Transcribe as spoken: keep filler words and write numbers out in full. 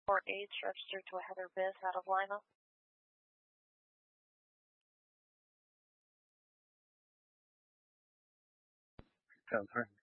four H registered to a Heather Biz out of Lima. Cover.